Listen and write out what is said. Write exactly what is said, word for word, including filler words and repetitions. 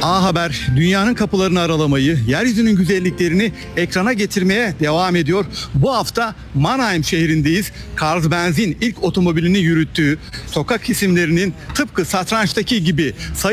A Haber dünyanın kapılarını aralamayı, yeryüzünün güzelliklerini ekrana getirmeye devam ediyor. Bu hafta Mannheim şehrindeyiz. Carl Benz'in ilk otomobilini yürüttüğü, sokak isimlerinin tıpkı satrançtaki gibi sayı